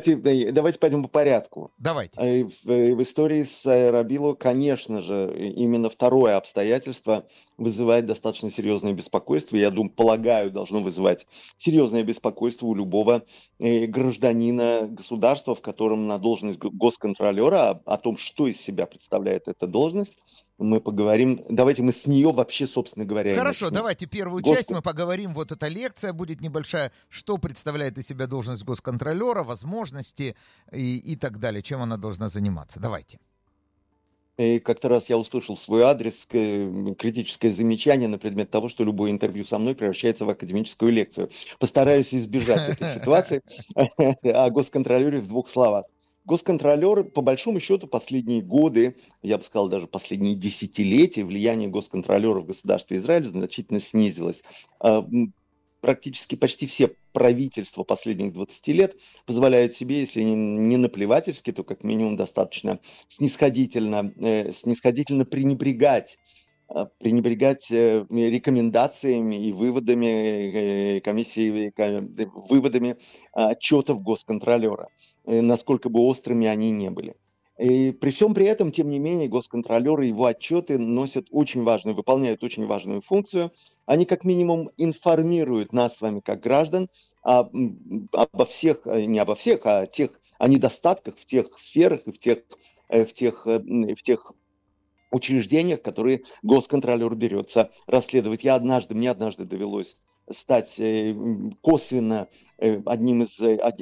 давайте пойдем по порядку. Давайте. В истории с Рабило, конечно же, именно второе обстоятельство вызывает достаточно серьезное беспокойство. Я думаю, полагаю, должно вызывать серьезное беспокойство у любого гражданина государства, в котором на должность госконтролера, о том, что из себя представляет эта должность, мы поговорим. Давайте мы с нее вообще, собственно говоря, и Хорошо, начнем. давайте первую часть мы поговорим. Вот эта лекция будет небольшая. Что представляет из себя должность госконтролера, возможности и так далее. Чем она должна заниматься? Давайте. И как-то раз я услышал в свой адрес критическое замечание на предмет того, что любое интервью со мной превращается в академическую лекцию. Постараюсь избежать этой ситуации. О госконтролере в двух словах. Госконтролер, по большому счету, последние годы, я бы сказал, даже последние десятилетия, влияние госконтролера в государстве Израиль значительно снизилось. Практически почти все правительства последних 20 лет позволяют себе, если не наплевательски, то как минимум достаточно снисходительно пренебрегать рекомендациями и выводами комиссии, выводами отчетов госконтролера, насколько бы острыми они не были. И при всем при этом, тем не менее, госконтролер и его отчеты выполняют очень важную функцию. Они как минимум информируют нас с вами как граждан о недостатках в тех сферах и в тех учреждениях, которые госконтролер берется расследовать. Мне однажды довелось стать косвенно одним из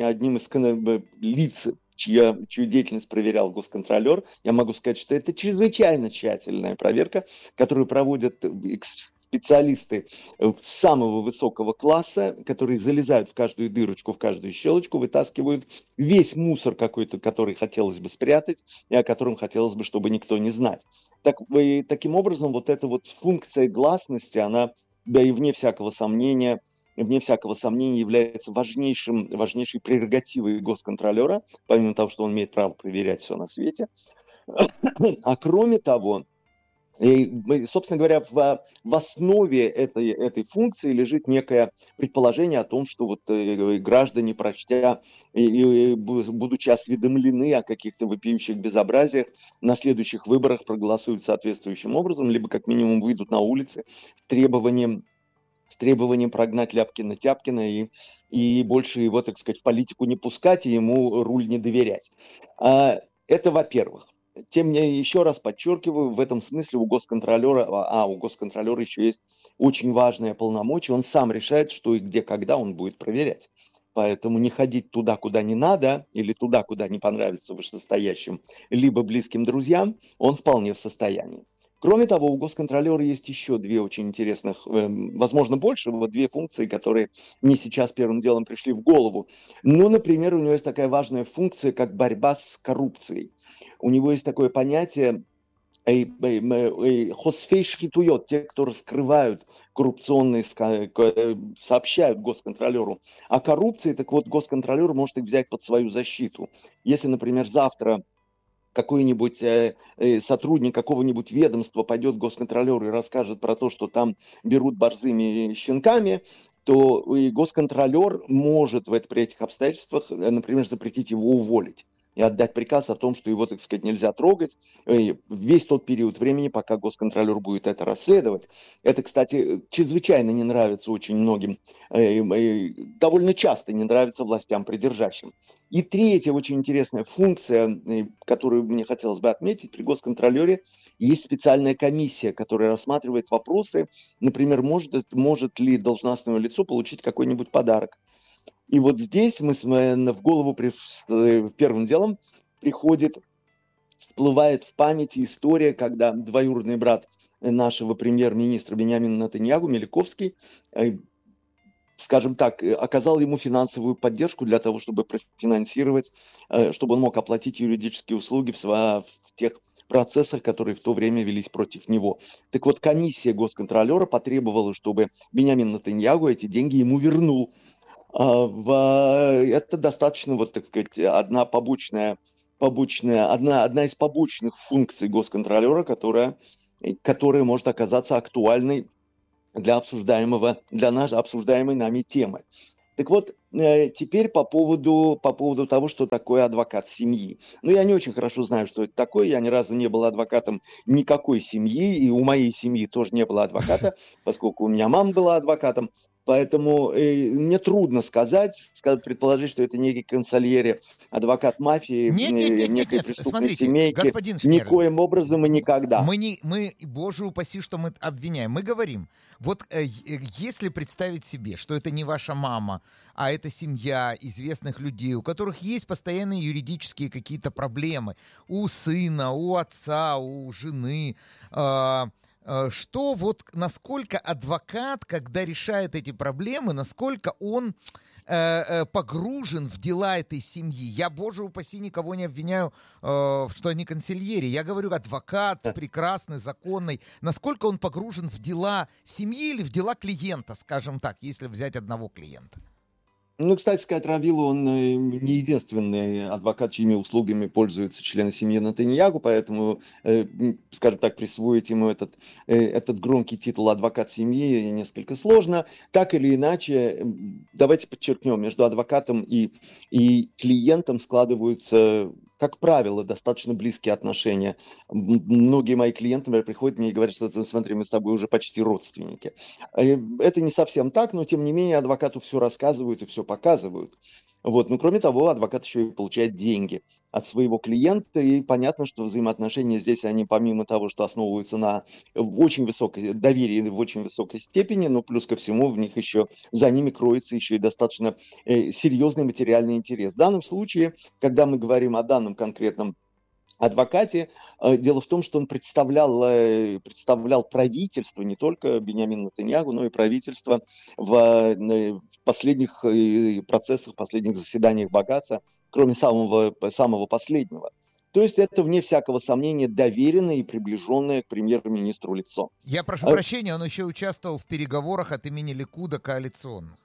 лиц, чью деятельность проверял госконтролер. Я могу сказать, что это чрезвычайно тщательная проверка, которую проводят специалисты самого высокого класса, которые залезают в каждую дырочку, в каждую щелочку, вытаскивают весь мусор какой-то, который хотелось бы спрятать, и о котором хотелось бы, чтобы никто не знал. Таким образом, вот эта вот функция гласности, она, да и вне всякого сомнения, является важнейшей прерогативой госконтролера, помимо того, что он имеет право проверять все на свете. А кроме того, собственно говоря, в основе этой функции лежит некое предположение о том, что вот граждане, прочтя и будучи осведомлены о каких-то вопиющих безобразиях, на следующих выборах проголосуют соответствующим образом, либо как минимум выйдут на улицы с требованием прогнать Ляпкина-Тяпкина и больше его, так сказать, в политику не пускать и ему руль не доверять. Это во-первых. Тем не менее, еще раз подчеркиваю, в этом смысле у госконтролера еще есть очень важное полномочие. Он сам решает, что и где, когда он будет проверять. Поэтому не ходить туда, куда не надо, или туда, куда не понравится вышестоящим, либо близким друзьям, он вполне в состоянии. Кроме того, у госконтролера есть еще две очень интересных, возможно, больше, вот две функции, которые мне сейчас первым делом пришли в голову. Ну, например, у него есть такая важная функция, как борьба с коррупцией. У него есть такое понятие хосфей шхитуйот, те, кто раскрывают коррупционные, сообщают госконтролеру о коррупции, так вот, госконтролер может их взять под свою защиту. Если, например, завтра какой-нибудь сотрудник какого-нибудь ведомства пойдет к госконтролеру и расскажет про то, что там берут борзыми щенками, то и госконтролер может при этих обстоятельствах, например, запретить его уволить и отдать приказ о том, что его, так сказать, нельзя трогать весь тот период времени, пока госконтролер будет это расследовать. Это, кстати, чрезвычайно не нравится очень многим, довольно часто не нравится властям придержащим. И третья очень интересная функция, которую мне хотелось бы отметить, при госконтролере есть специальная комиссия, которая рассматривает вопросы, например, может ли должностное лицо получить какой-нибудь подарок. И вот здесь в голову первым делом всплывает в памяти история, когда двоюродный брат нашего премьер-министра Биньямина Нетаньяху, Миликовский, скажем так, оказал ему финансовую поддержку для того, чтобы профинансировать, чтобы он мог оплатить юридические услуги в тех процессах, которые в то время велись против него. Так вот, комиссия госконтролера потребовала, чтобы Биньямин Нетаньяху эти деньги ему вернул. Это достаточно, вот, так сказать, одна из побочных функций госконтролера, которая может оказаться актуальной для обсуждаемой нами темы. Так вот, теперь по поводу того, что такое адвокат семьи. Ну, я не очень хорошо знаю, что это такое. Я ни разу не был адвокатом никакой семьи, и у моей семьи тоже не было адвоката, поскольку у меня мама была адвокатом. Поэтому мне трудно предположить, что это некий консильери, адвокат мафии, некой Нет, преступной смотрите, семейки. господин Шмерлинг, Никоим образом и никогда. мы, боже упаси, что мы обвиняем. Мы говорим, вот если представить себе, что это не ваша мама, а это семья известных людей, у которых есть постоянные юридические какие-то проблемы, у сына, у отца, у жены, что вот насколько адвокат, когда решает эти проблемы, насколько он погружен в дела этой семьи. Я, боже упаси, никого не обвиняю, что они консильери. Я говорю, адвокат прекрасный, законный. Насколько он погружен в дела семьи или в дела клиента, скажем так, если взять одного клиента? Ну, кстати сказать, Равилу, он не единственный адвокат, чьими услугами пользуются члены семьи Нетаньяху, поэтому, скажем так, присвоить ему этот громкий титул адвокат семьи несколько сложно. Так или иначе, давайте подчеркнем, между адвокатом и клиентом складываются, как правило, достаточно близкие отношения. Многие мои клиенты, например, приходят мне и говорят, что, смотри, мы с тобой уже почти родственники. Это не совсем так, но тем не менее адвокату все рассказывают и все показывают. Вот. Но кроме того, адвокат еще и получает деньги от своего клиента, и понятно, что взаимоотношения здесь, они помимо того, что основываются на очень высокой доверии в очень высокой степени, но плюс ко всему в них еще, за ними кроется еще и достаточно серьезный материальный интерес. В данном случае, когда мы говорим о данном конкретном адвокате, дело в том, что он представлял правительство, не только Биньямина Нетаньяху, но и правительство в последних процессах, последних заседаниях Багаца, кроме самого последнего. То есть это, вне всякого сомнения, доверенное и приближенное к премьер-министру лицо. Я прошу прощения, он еще участвовал в переговорах от имени Ликуда коалиционных.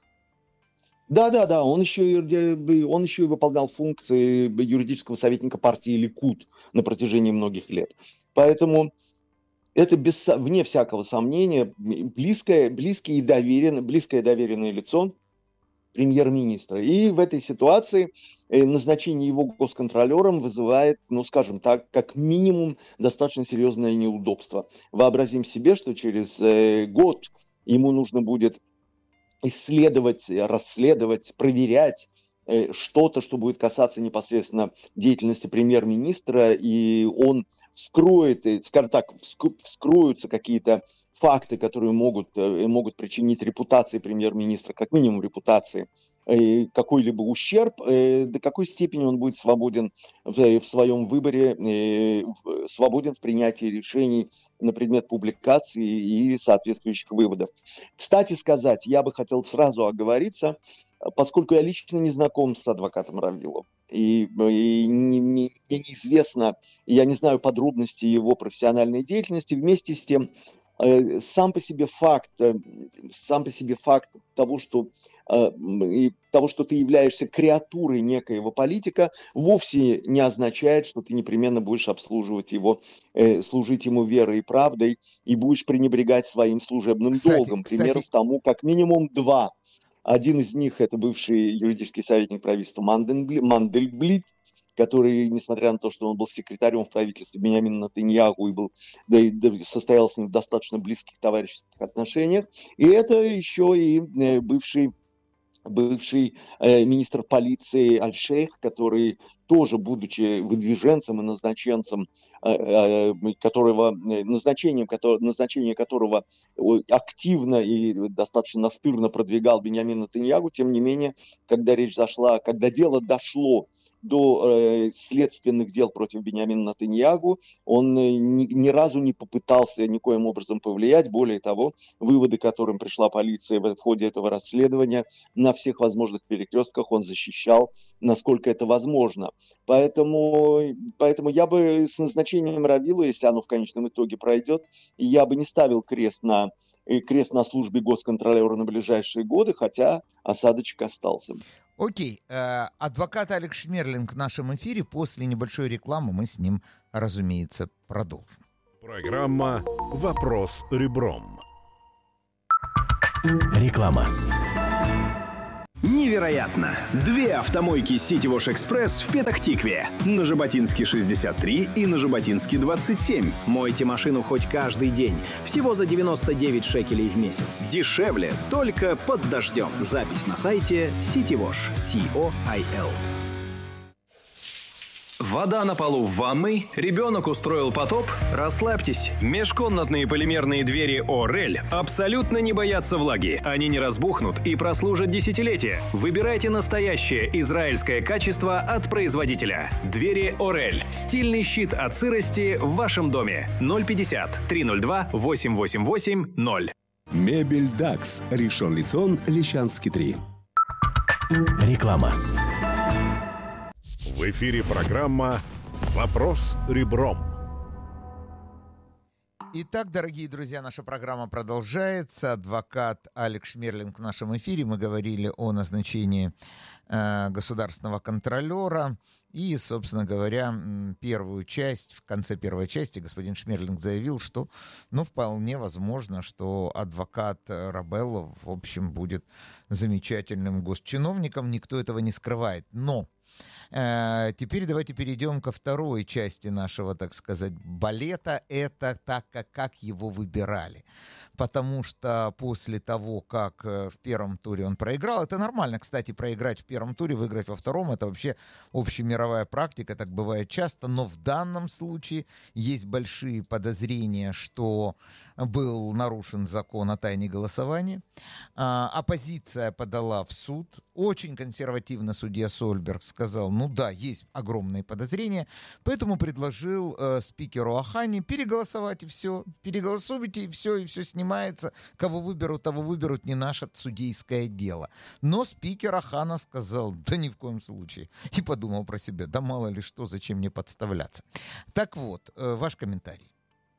Да, он еще и выполнял функции юридического советника партии Ликуд на протяжении многих лет. Поэтому это вне всякого сомнения близкое и доверенное лицо премьер-министра. И в этой ситуации назначение его госконтролером вызывает, ну, скажем так, как минимум достаточно серьезное неудобство. Вообразим себе, что через год ему нужно будет исследовать, расследовать, проверять что-то, что будет касаться непосредственно деятельности премьер-министра, и он вскроет, скажем так, вскроются какие-то факты, которые могут причинить репутации премьер-министра, как минимум репутации, какой-либо ущерб, до какой степени он будет свободен в своем выборе, свободен в принятии решений на предмет публикации и соответствующих выводов. Кстати сказать, я бы хотел сразу оговориться, поскольку я лично не знаком с адвокатом Равилом, и мне неизвестно, я не знаю подробностей его профессиональной деятельности, вместе с тем, сам по себе факт того, что ты являешься креатурой некоего политика, вовсе не означает, что ты непременно будешь обслуживать его, служить ему верой и правдой, и будешь пренебрегать своим служебным долгом. Примеров тому как минимум два. Один из них — это бывший юридический советник правительства Мандельблит, который, несмотря на то, что он был секретарем в правительстве Биньямина Нетаньяху и состоял с ним в достаточно близких товарищеских отношениях, и это еще и бывший министр полиции Аль-Шейх, который тоже, будучи выдвиженцем и назначение которого активно и достаточно настырно продвигал Биньямин Нетаньяху, тем не менее, когда дело дошло до следственных дел против Биньямина Нетаньяху, он ни разу не попытался никоим образом повлиять. Более того, выводы, к которым пришла полиция в ходе этого расследования, на всех возможных перекрестках он защищал, насколько это возможно. Поэтому я бы с назначением Равила, если оно в конечном итоге пройдет, я бы не ставил крест на службе госконтролера на ближайшие годы, хотя осадочек остался. Окей. Адвокат Алекс Шмерлинг в нашем эфире. После небольшой рекламы мы с ним, разумеется, продолжим. Программа «Вопрос ребром». Реклама. Невероятно! 2 автомойки City Wash Express в Петах-Тикве. На Жаботинске 63 и на Жаботинске 27. Мойте машину хоть каждый день. Всего за 99 шекелей в месяц. Дешевле только под дождем. Запись на сайте City Wash. COIL. Вода на полу в ванной, ребенок устроил потоп? Расслабьтесь. Межкомнатные полимерные двери Орель абсолютно не боятся влаги. Они не разбухнут и прослужат десятилетия. Выбирайте настоящее израильское качество от производителя. Двери Орель. Стильный щит от сырости в вашем доме. 050-302-888-0. Мебель Дакс. Ришон Лицион, Лещанский 3. Реклама. В эфире программа «Вопрос ребром». Итак, дорогие друзья, наша программа продолжается. Адвокат Алекс Шмерлинг в нашем эфире. Мы говорили о назначении государственного контролера. И, собственно говоря, в конце первой части господин Шмерлинг заявил, что, вполне возможно, что адвокат Рабелло, в общем, будет замечательным госчиновником. Никто этого не скрывает. Но теперь давайте перейдем ко второй части нашего, так сказать, балета. Это как его выбирали. Потому что после того, как в первом туре он проиграл, это нормально, кстати, проиграть в первом туре, выиграть во втором, это вообще общемировая практика, так бывает часто, но в данном случае есть большие подозрения, что был нарушен закон о тайне голосования. Оппозиция подала в суд. Очень консервативно судья Сольберг сказал, есть огромные подозрения, поэтому предложил спикеру Охане переголосовать, и все. Переголосуйте, и все снимается. Кого выберут, того выберут, не наше судейское дело. Но спикер Охана сказал, да ни в коем случае. И подумал про себя, да мало ли что, зачем мне подставляться. Так вот, ваш комментарий.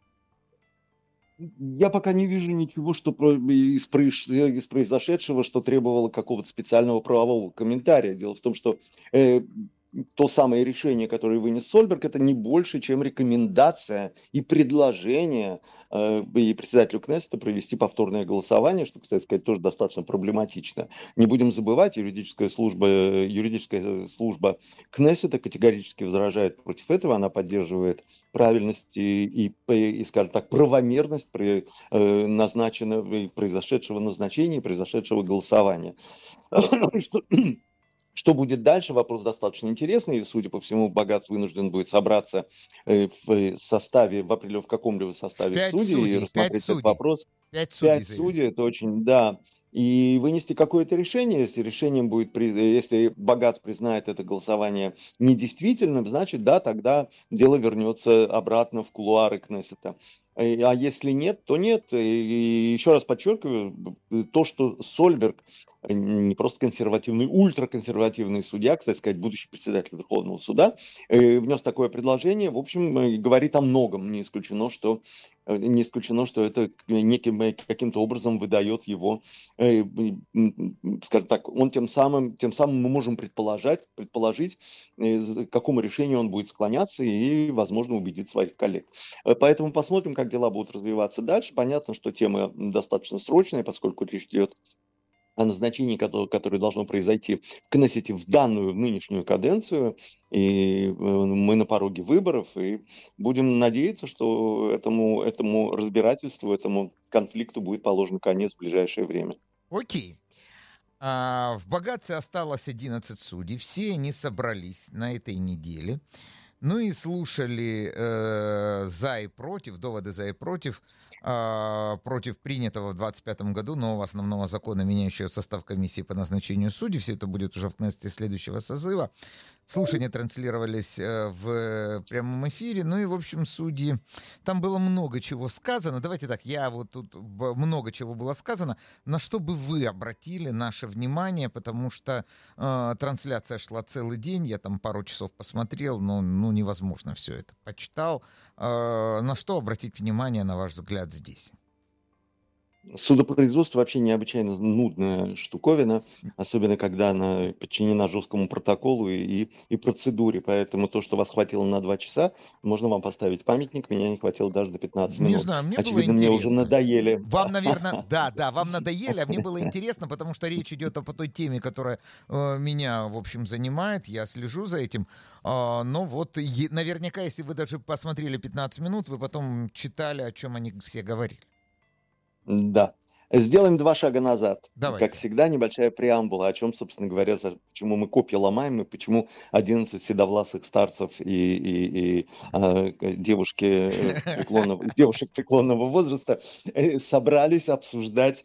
Я пока не вижу ничего, что из произошедшего, что требовало какого-то специального правового комментария. Дело в том, что то самое решение, которое вынес Сольберг, это не больше, чем рекомендация и предложение и председателю Кнессета провести повторное голосование, что, кстати сказать, тоже достаточно проблематично. Не будем забывать, юридическая служба Кнессета категорически возражает против этого, она поддерживает правильность и скажем так, правомерность произошедшего назначения, произошедшего голосования. Что будет дальше? Вопрос достаточно интересный. И, судя по всему, Багац вынужден будет собраться в каком-либо составе судей и рассмотреть этот вопрос. 5 судей, это очень, да. И вынести какое-то решение. Если решением будет, если Багац признает это голосование недействительным, значит, да, тогда дело вернется обратно в кулуары Кнессета. А если нет, то нет. И еще раз подчеркиваю, то, что Сольберг не просто консервативный, ультраконсервативный судья, кстати сказать, будущий председатель Верховного суда, внес такое предложение, в общем, говорит о многом. Не исключено, что это каким-то образом выдает его, скажем так, он тем самым мы можем предположить, к какому решению он будет склоняться и, возможно, убедить своих коллег. Поэтому посмотрим, как дела будут развиваться дальше. Понятно, что тема достаточно срочная, поскольку речь идет о назначении, которое должно произойти в Кнессете в нынешнюю каденцию. И мы на пороге выборов, и будем надеяться, что этому разбирательству, этому конфликту будет положен конец в ближайшее время. Окей. В Багаце осталось 11 судей. Все они собрались на этой неделе. И слушали за и против, доводы за и против принятого в 2025 году нового основного закона, меняющего состав комиссии по назначению судей. Все это будет уже в Кнессете следующего созыва. Слушания транслировались в прямом эфире. И, в общем, судьи... Там было много чего сказано. Давайте так, тут много чего было сказано. На что бы вы обратили наше внимание, потому что трансляция шла целый день. Я там пару часов посмотрел, но невозможно все это. Почитал. На что обратить внимание, на ваш взгляд, здесь? Судопроизводство вообще необычайно нудная штуковина, особенно когда она подчинена жесткому протоколу и процедуре. Поэтому то, что вас хватило на 2 часа, можно вам поставить памятник, меня не хватило даже до 15 Не минут. знаю, мне было Очевидно, мне уже интересно. надоели. Вам, наверное, да, вам надоели, а мне было интересно, потому что речь идет о той теме, которая меня, в общем, занимает, я слежу за этим. Но вот наверняка, если вы даже посмотрели 15 минут, вы потом читали, о чем они все говорили. Да. Сделаем 2 шага назад. Давайте. Как всегда, небольшая преамбула, о чем, собственно говоря, почему мы копья ломаем и почему 11 седовласых старцев и девушек преклонного возраста собрались обсуждать,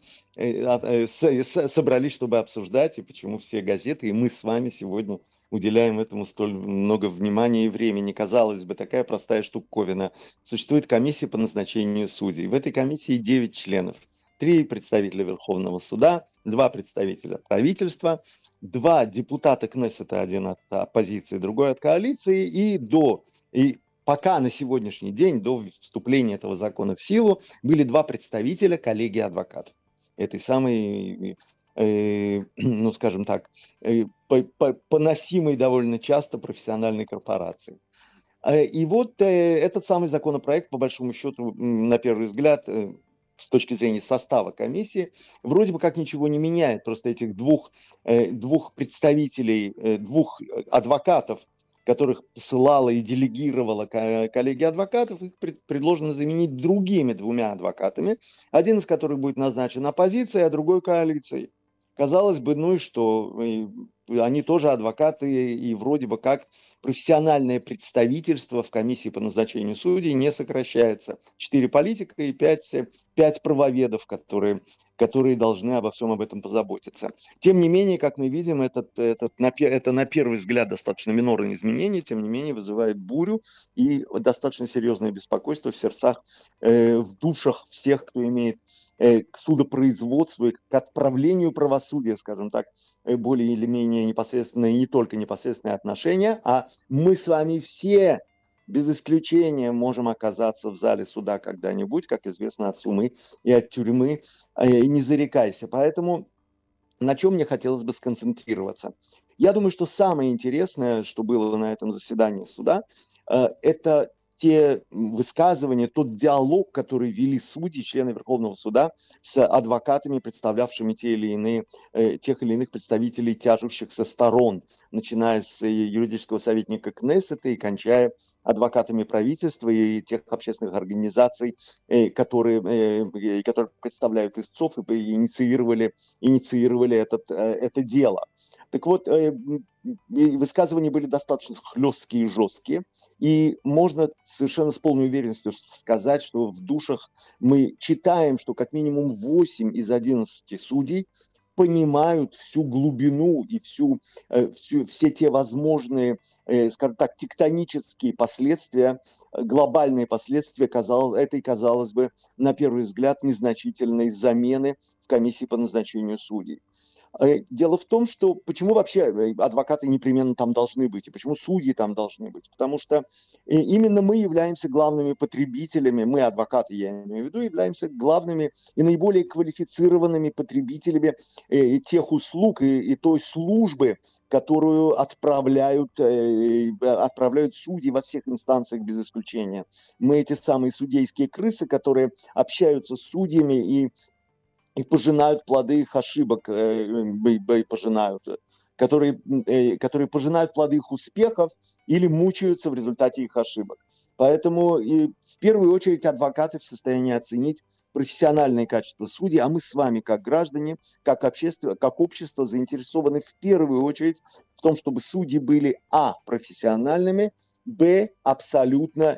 собрались, чтобы обсуждать, и почему все газеты, и мы с вами сегодня уделяем этому столь много внимания и времени. Казалось бы, такая простая штуковина. Существует комиссия по назначению судей. В этой комиссии 9 членов. 3 представителя Верховного суда, 2 представителя правительства, 2 депутата Кнессета, один от оппозиции, другой от коалиции, и пока на сегодняшний день, до вступления этого закона в силу, были 2 представителя коллегии адвокатов. Этой самой, ну скажем так, поносимой довольно часто профессиональной корпорации. И вот этот самый законопроект, по большому счету, на первый взгляд, с точки зрения состава комиссии, вроде бы как ничего не меняет. Просто этих двух представителей, 2 адвокатов, которых посылала и делегировала коллегия адвокатов, их предложено заменить другими 2 адвокатами, один из которых будет назначен оппозицией, а другой коалицией. Казалось бы, ну и что, они тоже адвокаты, и вроде бы как профессиональное представительство в комиссии по назначению судей не сокращается. 4 политика и 5 правоведов, которые должны обо всем об этом позаботиться. Тем не менее, как мы видим, это на первый взгляд достаточно минорные изменения, тем не менее вызывает бурю и достаточно серьезное беспокойство в сердцах, в душах всех, кто имеет к судопроизводству и к отправлению правосудия, скажем так, более или менее непосредственное и не только непосредственное отношение, а мы с вами все без исключения можем оказаться в зале суда когда-нибудь, как известно, от сумы и от тюрьмы, и не зарекайся. Поэтому на чем мне хотелось бы сконцентрироваться? Я думаю, что самое интересное, что было на этом заседании суда, это те высказывания, тот диалог, который вели судьи, члены Верховного суда с адвокатами, представлявшими тех или иных представителей тяжущихся сторон, начиная с юридического советника Кнессета и кончая адвокатами правительства и тех общественных организаций, которые представляют истцов и инициировали это дело. Так вот, высказывания были достаточно хлесткие и жесткие, и можно совершенно с полной уверенностью сказать, что в душах мы читаем, что как минимум 8 из 11 судей понимают всю глубину и все те возможные, скажем так, тектонические последствия, глобальные последствия этой, казалось бы, на первый взгляд, незначительной замены в комиссии по назначению судей. Дело в том, что почему вообще адвокаты непременно там должны быть, и почему судьи там должны быть. Потому что именно мы являемся главными потребителями, мы, адвокаты, я имею в виду, являемся главными и наиболее квалифицированными потребителями тех услуг и той службы, которую отправляют судьи во всех инстанциях без исключения. Мы эти самые судейские крысы, которые общаются с судьями и пожинают плоды их ошибок, которые пожинают плоды их успехов или мучаются в результате их ошибок. Поэтому в первую очередь адвокаты в состоянии оценить профессиональные качества судей, а мы с вами, как граждане, как общество заинтересованы в первую очередь в том, чтобы судьи были профессиональными, абсолютно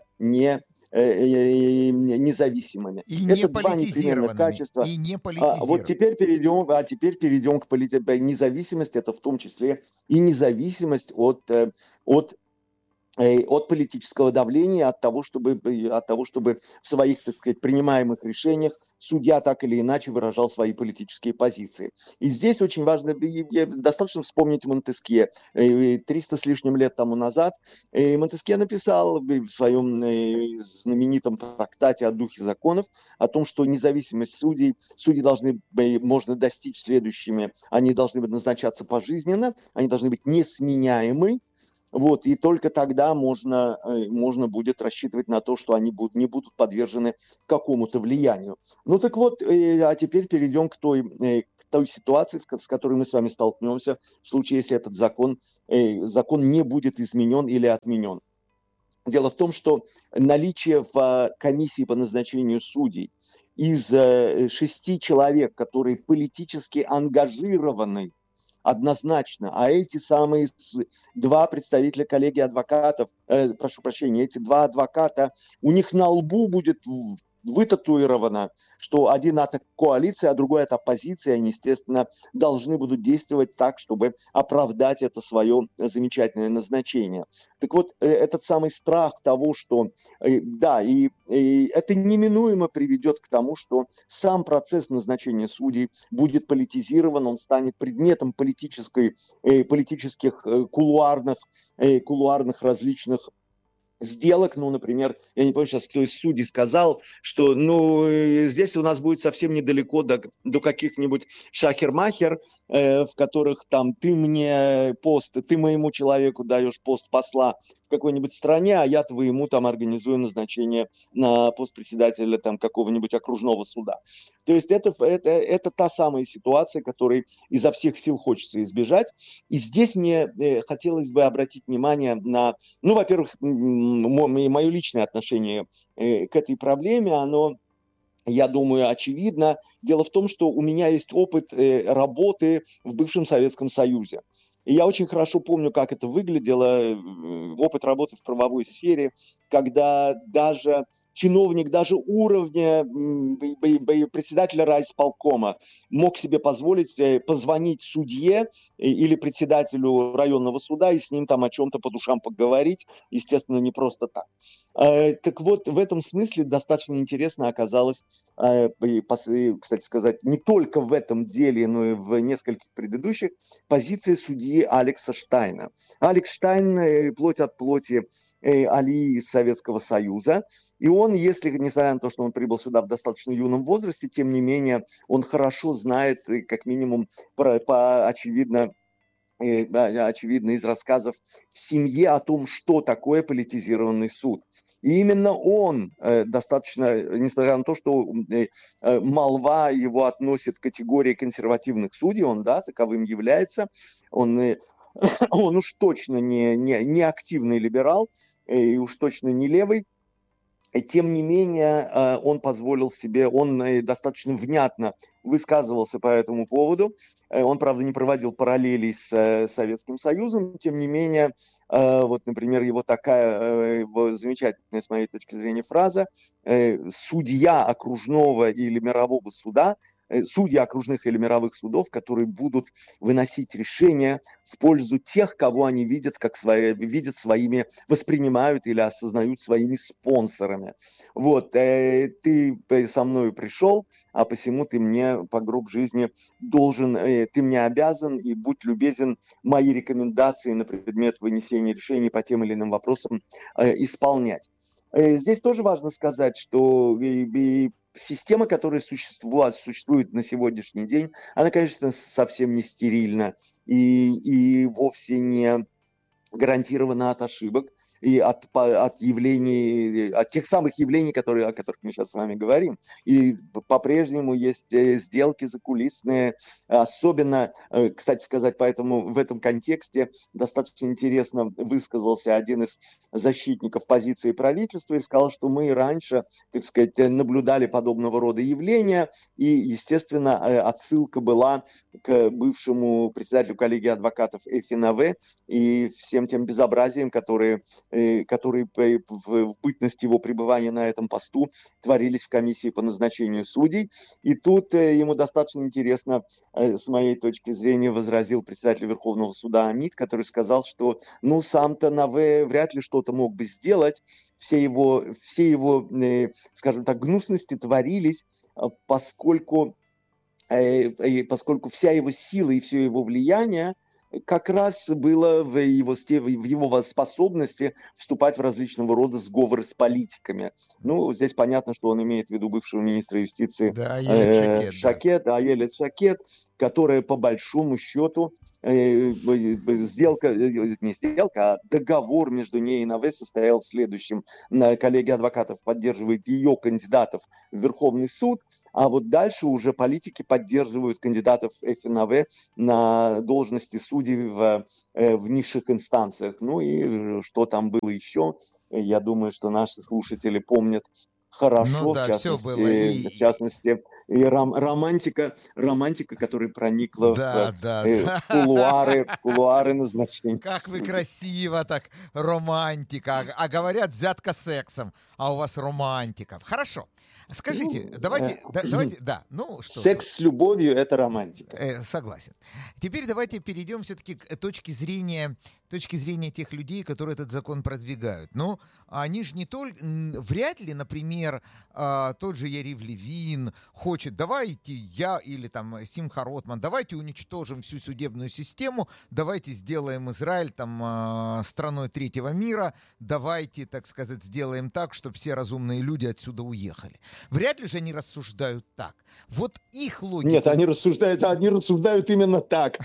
независимыми. И это 2 непременных качества. И не политизированными. Вот теперь перейдем к независимости. Это в том числе и независимость от от политического давления, от того, чтобы в своих, так сказать, принимаемых решениях судья так или иначе выражал свои политические позиции. И здесь очень важно, достаточно вспомнить Монтескье. 300 с лишним лет тому назад Монтескье написал в своем знаменитом трактате о духе законов о том, что независимость судей можно достичь следующими. Они должны быть назначаться пожизненно, они должны быть несменяемы. Вот, и только тогда можно будет рассчитывать на то, что они не будут подвержены какому-то влиянию. Ну так вот, а теперь перейдем к той ситуации, с которой мы с вами столкнемся в случае, если этот закон не будет изменен или отменен. Дело в том, что наличие в комиссии по назначению судей из 6 человек, которые политически ангажированы, однозначно. А эти самые 2 представителя коллегии адвокатов, эти 2 адвоката, у них на лбу будет вытатуировано, что один от коалиции, а другой от оппозиции, они, естественно, должны будут действовать так, чтобы оправдать это свое замечательное назначение. Так вот, этот самый страх того, что, да, и это неминуемо приведет к тому, что сам процесс назначения судей будет политизирован, он станет предметом политических кулуарных различных сделок. Ну, например, я не помню сейчас, кто из судей сказал, что здесь у нас будет совсем недалеко до каких-нибудь шахер-махер, в которых там ты моему человеку даешь пост посла в какой-нибудь стране, а я твоему там организую назначение на пост председателя там какого-нибудь окружного суда. То есть это та самая ситуация, которой изо всех сил хочется избежать. И здесь мне хотелось бы обратить внимание на, во-первых, мое личное отношение к этой проблеме, оно, я думаю, очевидно. Дело в том, что у меня есть опыт работы в бывшем Советском Союзе. И я очень хорошо помню, как это выглядело, опыт работы в правовой сфере, когда даже чиновник даже уровня председателя райисполкома мог себе позволить позвонить судье или председателю районного суда и с ним там о чем-то по душам поговорить, естественно, не просто так. Так вот, в этом смысле достаточно интересно оказалось, кстати сказать, не только в этом деле, но и в нескольких предыдущих, позиция судьи Алекса Штайна. Алекс Штайн, плоть от плоти Алии из Советского Союза. И он, несмотря на то, что он прибыл сюда в достаточно юном возрасте, тем не менее, он хорошо знает, как минимум, очевидно из рассказов в семье о том, что такое политизированный суд. И именно он достаточно, несмотря на то, что молва его относит к категории консервативных судей, он, да, таковым является, он уж точно не активный либерал, и уж точно не левый. Тем не менее, он позволил себе, он достаточно внятно высказывался по этому поводу. Он, правда, не проводил параллелей с Советским Союзом. Тем не менее, вот, например, его замечательная, с моей точки зрения, фраза «судья окружного или мирового суда», судьи окружных или мировых судов, которые будут выносить решения в пользу тех, кого они видят воспринимают или осознают своими спонсорами. Вот, ты со мной пришел, а посему ты мне по гроб жизни ты мне обязан, и будь любезен мои рекомендации на предмет вынесения решений по тем или иным вопросам исполнять. Здесь тоже важно сказать, что система, которая существует на сегодняшний день, она, конечно, совсем не стерильна и вовсе не гарантирована от ошибок и от явлений, от тех самых явлений, о которых мы сейчас с вами говорим. И по-прежнему есть сделки закулисные, особенно, кстати сказать, поэтому в этом контексте достаточно интересно высказался один из защитников позиции правительства и сказал, что мы раньше, так сказать, наблюдали подобного рода явления, и, естественно, отсылка была к бывшему председателю коллегии адвокатов FNV и всем тем безобразиям, которые которые в бытность его пребывания на этом посту творились в комиссии по назначению судей. И тут ему достаточно интересно, с моей точки зрения, возразил председатель Верховного суда Амит, который сказал, что сам-то Наве вряд ли что-то мог бы сделать, все его, скажем так, гнусности творились, поскольку вся его сила и все его влияние как раз было в его способности вступать в различного рода сговоры с политиками. Здесь понятно, что он имеет в виду бывшего министра юстиции Аелет Шакет, которая по большому счету договор между ней и Наве состоял в следующем. Коллегия адвокатов поддерживает ее кандидатов в Верховный суд, а вот дальше уже политики поддерживают кандидатов Эфи Наве на должности судей в низших инстанциях. И что там было еще, я думаю, что наши слушатели помнят хорошо, в частности, и романтика, которая проникла в кулуары назначения. Как вы красиво так, романтика. А говорят, взятка сексом, а у вас романтика. Хорошо. Скажите, давайте, секс с любовью – это романтика. Согласен. Теперь давайте перейдем все-таки к точке зрения тех людей, которые этот закон продвигают. Они же вряд ли, например, тот же Яриv Левин хочет, давайте я или там Симха Ротман, давайте уничтожим всю судебную систему, давайте сделаем Израиль страной третьего мира, давайте, так сказать, сделаем так, чтобы все разумные люди отсюда уехали. Вряд ли же они рассуждают так. Вот их логика... Нет, они рассуждают именно так.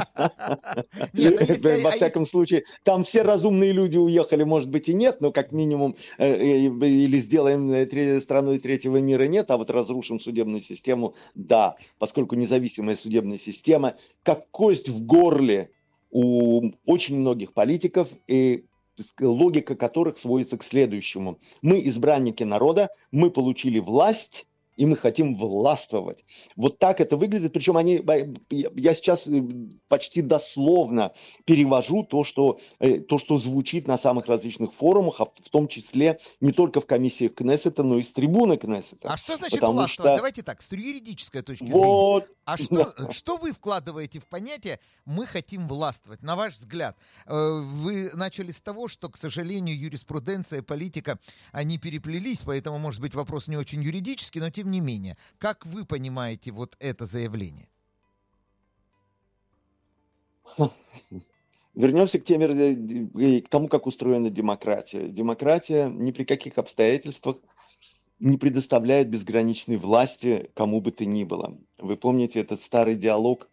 Во всяком случае, там все разумные люди уехали, может быть, и нет, но как минимум или сделаем страной третьего мира нет, а вот разрушим судебную систему, да, поскольку независимая судебная система, как кость в горле у очень многих политиков, и логика которых сводится к следующему. Мы избранники народа, мы получили власть, и мы хотим властвовать. Вот так это выглядит. Причем я сейчас почти дословно перевожу то, что звучит на самых различных форумах, в том числе не только в комиссиях Кнессета, но и с трибуны Кнессета. А что значит властвовать? Давайте так, с юридической точки зрения. А что вы вкладываете в понятие «мы хотим властвовать», на ваш взгляд? Вы начали с того, что, к сожалению, юриспруденция и политика, они переплелись, поэтому, может быть, вопрос не очень юридический, но тем не менее. Как вы понимаете вот это заявление? Вернемся к тому, как устроена демократия. Демократия ни при каких обстоятельствах не предоставляет безграничной власти кому бы то ни было. Вы помните этот старый диалог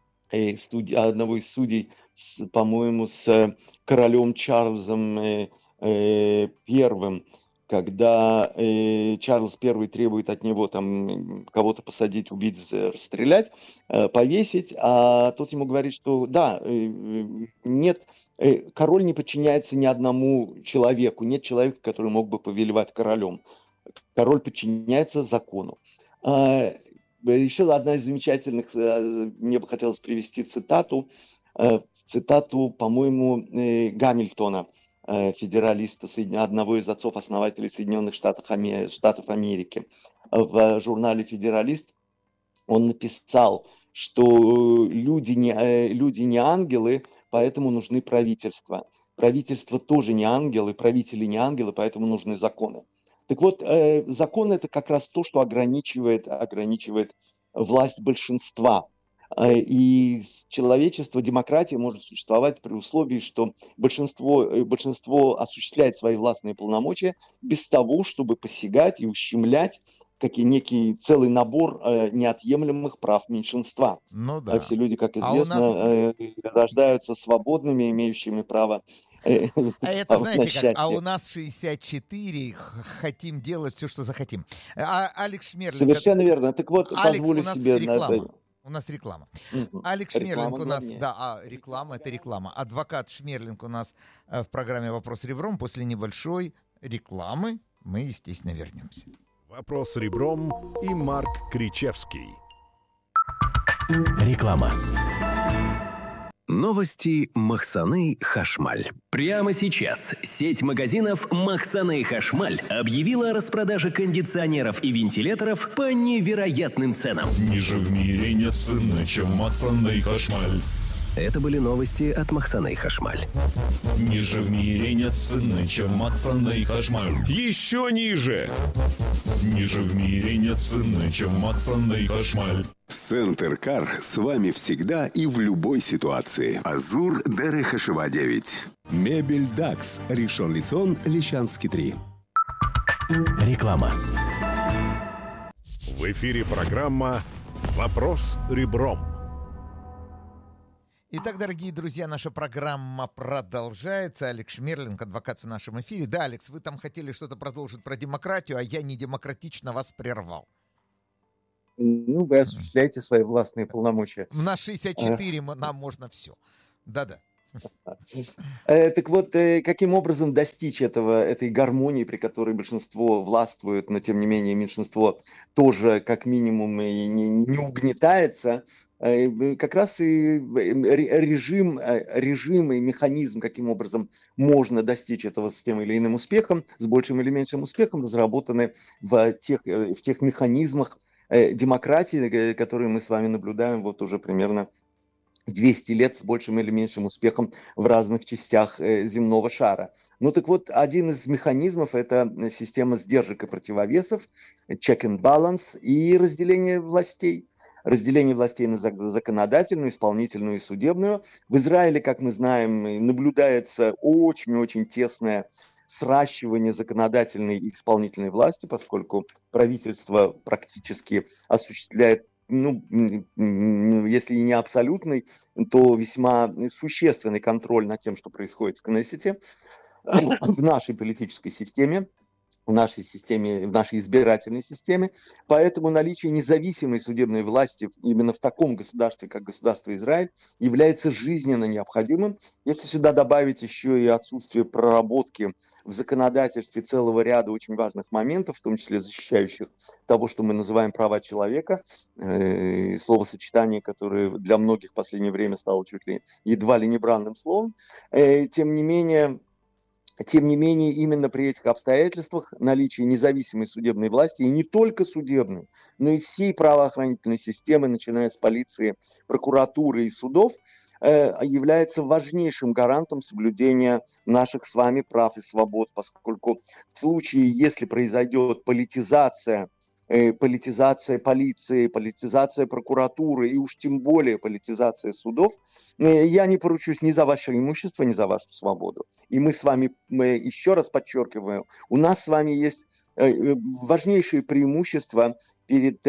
одного из судей, по-моему, с королем Чарльзом Первым, когда Чарльз I требует от него там кого-то посадить, убить, расстрелять, повесить, а тот ему говорит, что да, нет, король не подчиняется ни одному человеку, нет человека, который мог бы повелевать королем. Король подчиняется закону. Еще одна из замечательных, мне бы хотелось привести цитату, по-моему, Гамильтона, федералиста, одного из отцов-основателей Соединенных Штатов Америки. В журнале «Федералист» он написал, что люди не ангелы, поэтому нужны правительства. Правительства тоже не ангелы, правители не ангелы, поэтому нужны законы. Так вот, закон – это как раз то, что ограничивает власть большинства. И человечество, демократия может существовать при условии, что большинство осуществляет свои властные полномочия без того, чтобы посягать и ущемлять некий целый набор неотъемлемых прав меньшинства. Ну да. Все люди, как известно, рождаются свободными, имеющими право. Это, знаете как, у нас 64, хотим делать все, что захотим. Алекс Шмерлинг... Совершенно верно. Так вот, позволю себе... У нас реклама. Алекс Шмерлинг у нас... реклама — это реклама. Адвокат Шмерлинг у нас в программе «Вопрос ребром». После небольшой рекламы мы, естественно, вернемся. «Вопрос ребром» и Марк Кричевский. Реклама. Новости Махсаны Хашмаль. Прямо сейчас сеть магазинов Махсаны Хашмаль объявила о распродаже кондиционеров и вентиляторов по невероятным ценам. Ниже в мире нет цены, чем Махсаны Хашмаль. Это были новости от Махсаны Хашмаль. Ниже в мире нет цены, чем Махсаны Хашмаль. Еще ниже. Ниже в мире нет цены, чем Махсаны Хашмаль. Центр Кар с вами всегда и в любой ситуации. Азур Дерехашева 9. Мебель Дакс. Ришон Лицион, Лещанский 3. Реклама. В эфире программа «Вопрос ребром». Итак, дорогие друзья, наша программа продолжается. Алекс Шмерлинг, адвокат в нашем эфире. Да, Алекс, вы там хотели что-то продолжить про демократию, а я недемократично вас прервал. Ну, вы осуществляете свои властные полномочия. На 64 нам можно все. Да-да. Так вот, каким образом достичь этой гармонии, при которой большинство властвует, но тем не менее меньшинство тоже как минимум и не угнетается, как раз и режим и механизм, каким образом можно достичь этого с тем или иным успехом, с большим или меньшим успехом, разработаны в тех механизмах демократии, которые мы с вами наблюдаем вот уже примерно 200 лет с большим или меньшим успехом в разных частях земного шара. Ну так вот, один из механизмов – это система сдержек и противовесов, check and balance и разделение властей. Разделение властей на законодательную, исполнительную и судебную. В Израиле, как мы знаем, наблюдается очень-очень тесное сращивание законодательной и исполнительной власти, поскольку правительство практически осуществляет, если не абсолютный, то весьма существенный контроль над тем, что происходит в Кнессете, в нашей политической системе, в нашей избирательной системе. Поэтому наличие независимой судебной власти именно в таком государстве, как государство Израиль, является жизненно необходимым. Если сюда добавить еще и отсутствие проработки в законодательстве целого ряда очень важных моментов, в том числе защищающих того, что мы называем права человека, словосочетание, которое для многих в последнее время стало чуть ли едва ли не бранным словом, тем не менее, именно при этих обстоятельствах наличие независимой судебной власти, и не только судебной, но и всей правоохранительной системы, начиная с полиции, прокуратуры и судов, является важнейшим гарантом соблюдения наших с вами прав и свобод, поскольку в случае, если произойдет политизация полиции, политизация прокуратуры и уж тем более политизация судов, я не поручусь ни за ваше имущество, ни за вашу свободу. И мы с вами, еще раз подчеркиваю, у нас с вами есть важнейшие преимущества перед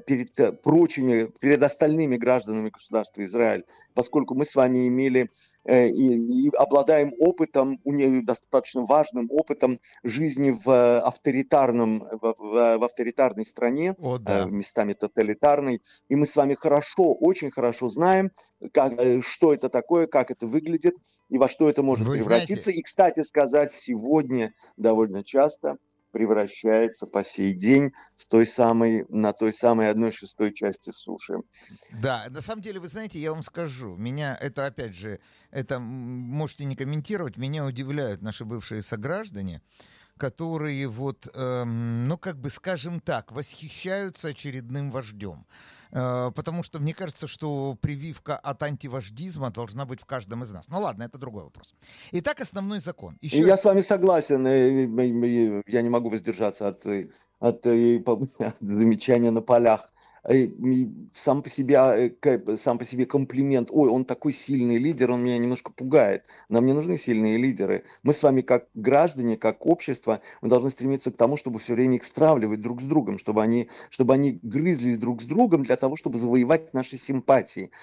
остальными гражданами государства Израиль, поскольку мы с вами имели и обладаем опытом, достаточно важным опытом жизни в авторитарной стране, местами тоталитарной, и мы с вами очень хорошо знаем, что это такое, как это выглядит и во что это может превратиться. Знаете... И, кстати сказать, сегодня довольно часто превращается по сей день на той самой 1/6 части суши. Да, на самом деле, вы знаете, я вам скажу, меня это, опять же, это можете не комментировать, меня удивляют наши бывшие сограждане, которые скажем так, восхищаются очередным вождем. Потому что мне кажется, что прививка от антивождизма должна быть в каждом из нас. Ну ладно, это другой вопрос. Итак, основной закон. Я с вами согласен. Я не могу воздержаться от замечания на полях. Сам по себе комплимент: ой, он такой сильный лидер, он меня немножко пугает. Нам не нужны сильные лидеры. Мы с вами как граждане, как общество, мы должны стремиться к тому, чтобы все время их стравливать друг с другом, чтобы они грызлись друг с другом для того, чтобы завоевать наши симпатии.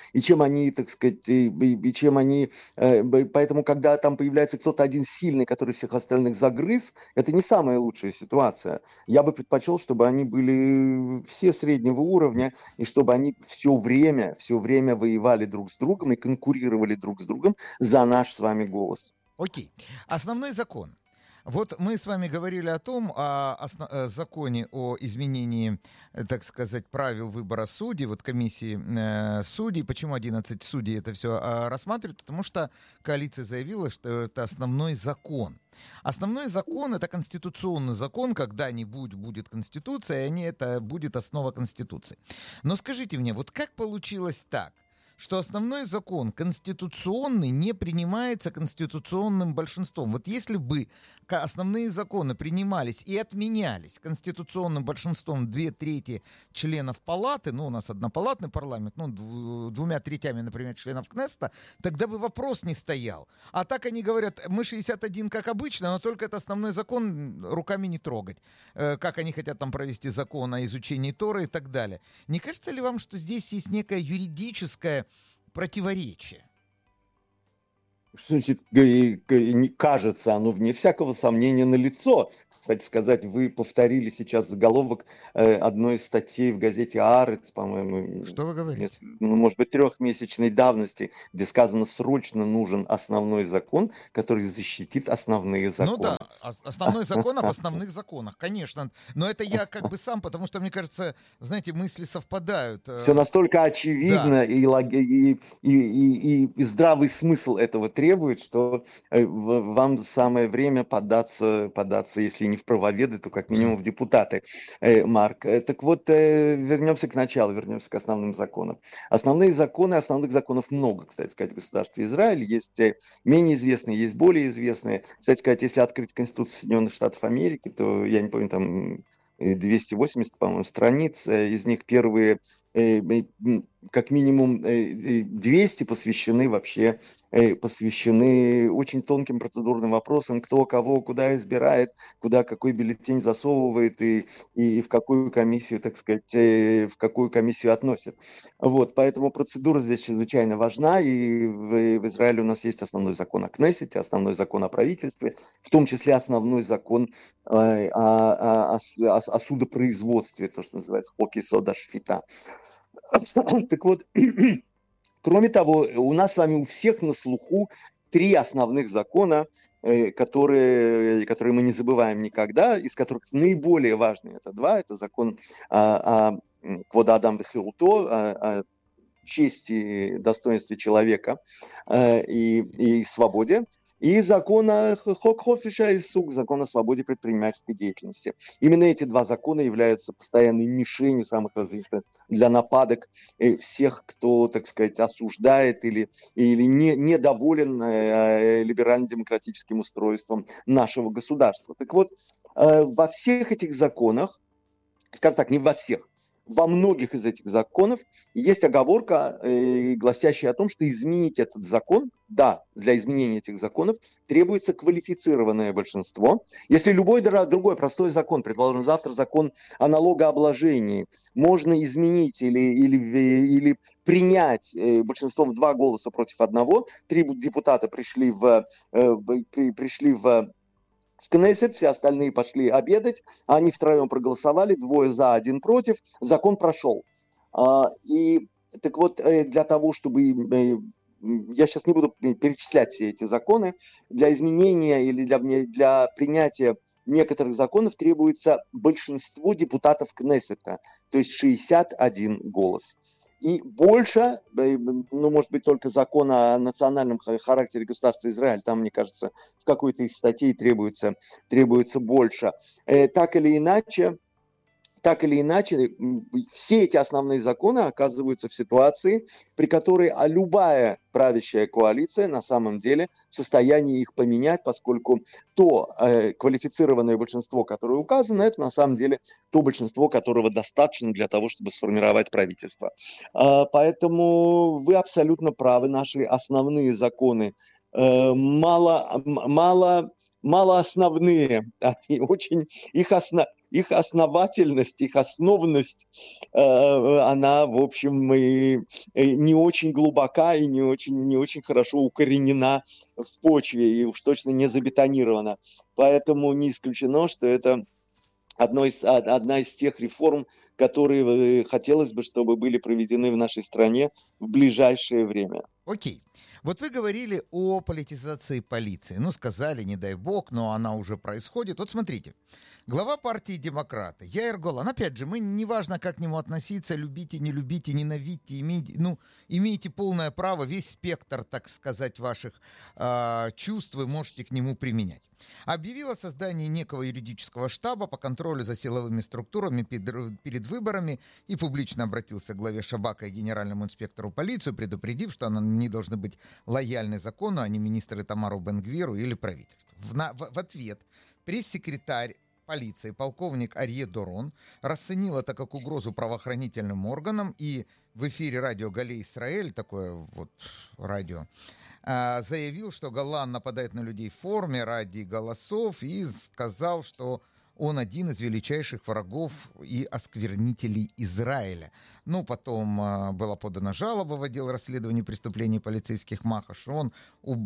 Поэтому, когда там появляется кто-то один сильный, который всех остальных загрыз, это не самая лучшая ситуация. Я бы предпочел, чтобы они были все среднего уровня, и чтобы они все время воевали друг с другом и конкурировали друг с другом за наш с вами голос. Окей. Основной закон. Вот мы с вами говорили о том, о законе о изменении, так сказать, правил выбора судей, вот комиссии судей. Почему 11 судей это все рассматривают? Потому что коалиция заявила, что это основной закон. Основной закон — это конституционный закон, когда-нибудь будет Конституция, и это будет основа Конституции. Но скажите мне, вот как получилось так, что основной закон конституционный не принимается конституционным большинством? Вот если бы основные законы принимались и отменялись конституционным большинством 2/3 членов палаты, ну, у нас однопалатный парламент, ну, 2/3, например, членов Кнессета, тогда бы вопрос не стоял. А так они говорят, мы 61 как обычно, но только это основной закон руками не трогать. Как они хотят там провести закон о изучении Торы и так далее. Не кажется ли вам, что здесь есть некое юридическое противоречие? Что значит, кажется, оно вне всякого сомнения налицо. Кстати сказать, вы повторили сейчас заголовок одной из статей в газете «Аарец», по-моему. Что вы говорите? Может быть, 3-месячной давности, где сказано, срочно нужен основной закон, который защитит основные законы. Ну да, основной закон об основных законах, конечно. Но это я как бы сам, потому что, мне кажется, знаете, мысли совпадают. Все настолько очевидно, да. и здравый смысл этого требует, что вам самое время податься, если не в правоведы, то как минимум в депутаты, Марк. Так вот, вернемся к началу, вернемся к основным законам. Основные законы, основных законов много, кстати сказать, в государстве Израиль. Есть менее известные, есть более известные. Кстати сказать, если открыть Конституцию Соединенных Штатов Америки, то, я не помню, там 280, по-моему, страниц, из них первые как минимум 200 посвящены очень тонким процедурным вопросам, кто кого куда избирает, куда какой бюллетень засовывает и в какую комиссию, так сказать, в какую комиссию относят. Вот, поэтому процедура здесь чрезвычайно важна, и в Израиле у нас есть основной закон о Кнессете, основной закон о правительстве, в том числе основной закон о судопроизводстве, то, что называется хок-йесод ха-шфита. Так вот, кроме того, у нас с вами у всех на слуху 3 основных закона, которые мы не забываем никогда, из которых наиболее важные это 2. Это закон о квод Адам вехируто, о чести и достоинстве человека и свободе. И закон о хок-хофиш ай-сук, закон о свободе предпринимательской деятельности. Именно эти 2 закона являются постоянной мишенью самых различных для нападок всех, кто, так сказать, осуждает или недоволен либерально-демократическим устройством нашего государства. Так вот, во всех этих законах, скажем так, не во всех, во многих из этих законов есть оговорка, гласящая о том, что изменить этот закон, да, для изменения этих законов требуется квалифицированное большинство. Если любой другой простой закон, предположим, завтра закон о налогообложении, можно изменить или принять большинством в 2 голоса против 1, 3 депутата пришли в Кнессет, все остальные пошли обедать, они втроем проголосовали, 2 за, 1 против, закон прошел. И так вот, для того, чтобы, я сейчас не буду перечислять все эти законы, для изменения или для принятия некоторых законов требуется большинство депутатов Кнессета, то есть 61 голос. И больше, может быть, только закон о национальном характере государства Израиль, там, мне кажется, в какой-то из статей требуется больше. Так или иначе, все эти основные законы оказываются в ситуации, при которой любая правящая коалиция на самом деле в состоянии их поменять, поскольку то квалифицированное большинство, которое указано, это на самом деле то большинство, которого достаточно для того, чтобы сформировать правительство. Поэтому вы абсолютно правы, наши основные законы мало основные, они очень, их основательность, их основность, она, в общем, не очень глубока и не очень хорошо укоренена в почве и уж точно не забетонирована. Поэтому не исключено, что это одна из тех реформ, которые хотелось бы, чтобы были проведены в нашей стране в ближайшее время. Окей. Вот вы говорили о политизации полиции. Ну, сказали, не дай бог, но она уже происходит. Вот смотрите. Глава партии «Демократы» Яир Голан. Опять же, мы неважно, как к нему относиться, любите, не любите, ненавидьте, имеете полное право, весь спектр, так сказать, ваших чувств вы можете к нему применять. Объявил о создании некого юридического штаба по контролю за силовыми структурами перед выборами и публично обратился к главе Шабака и генеральному инспектору полиции, предупредив, что они должны быть лояльны закону, а не министры Тамару Бен-Гвиру или правительству. В ответ пресс-секретарь полиции полковник Арье Дорон расценил это как угрозу правоохранительным органам, и в эфире радио Галей Исраэль, такое вот радио, заявил, что Голан нападает на людей в форме ради голосов, и сказал, что он один из величайших врагов и осквернителей Израиля. Ну, потом была подана жалоба в отдел расследования преступлений полицейских Махаш, и он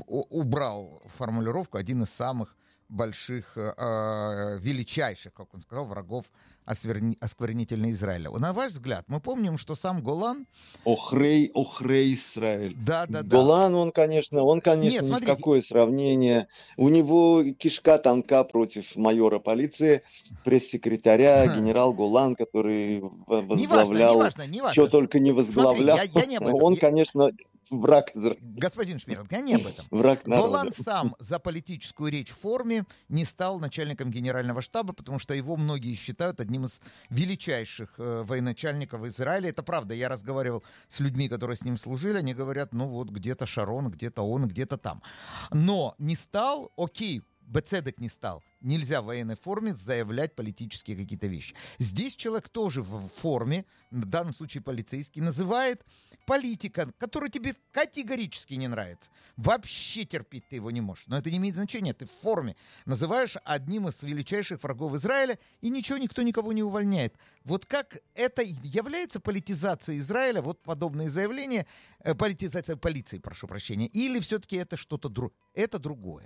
убрал формулировку «один из самых больших, величайших, как он сказал, врагов осквернителей Израиля». На ваш взгляд, мы помним, что сам Голан... Охрей Израиль. Да. Голан, он, конечно, Нет, ни в какое сравнение. У него кишка тонка против майора полиции, пресс-секретаря, генерал Голан, который возглавлял... Неважно. Что только не возглавлял. Смотри, я не об этом. Он, конечно... Враг. Господин Шмиров, я не об этом. Враг народа. Голан сам за политическую речь в форме не стал начальником генерального штаба, потому что его многие считают одним из величайших военачальников Израиля. Это правда. Я разговаривал с людьми, которые с ним служили. Они говорят, ну вот где-то Шарон, где-то он, где-то там. Но не стал, окей, Бецедек не стал. Нельзя в военной форме заявлять политические какие-то вещи. Здесь человек тоже в форме, в данном случае полицейский, называет политика, который тебе категорически не нравится. Вообще терпеть ты его не можешь. Но это не имеет значения. Ты в форме называешь одним из величайших врагов Израиля, и ничего, никто никого не увольняет. Вот как это является политизацией Израиля, вот подобные заявления, политизация полиции, прошу прощения, или все-таки это что-то другое?